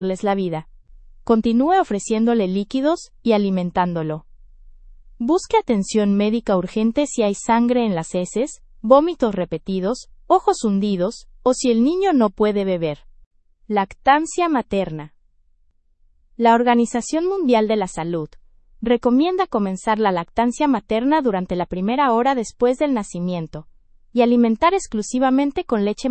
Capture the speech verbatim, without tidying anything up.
la vida. Continúe ofreciéndole líquidos y alimentándolo. Busque atención médica urgente si hay sangre en las heces, vómitos repetidos, ojos hundidos, o si el niño no puede beber. Lactancia materna. La Organización Mundial de la Salud recomienda comenzar la lactancia materna durante la primera hora después del nacimiento y alimentar exclusivamente con leche